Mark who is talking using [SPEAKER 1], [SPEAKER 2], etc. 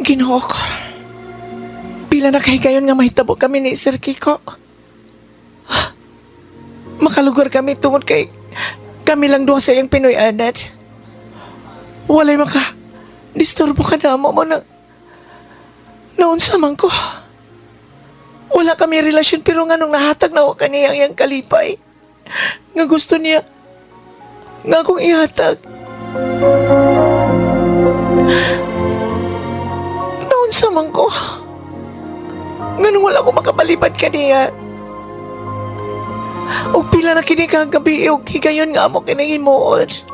[SPEAKER 1] Ginoo ko. Pila na kahigayon nga mahitabo kami ni Sir Kiko. Makalugar kami tungod kay kami lang duha sa iyang Pinoy adat. Walay maka disturbo ka na mo na naunsa man ko. Wala kami relasyon pero nga nung nahatag na ako kaniya iyang kalipay. Nga gusto niya nga akong ihatag. Naunsa man ko. Nga nung wala ko makapalipad kaniya. O pila na kini kagabi o higayon nga mo kinahimuod.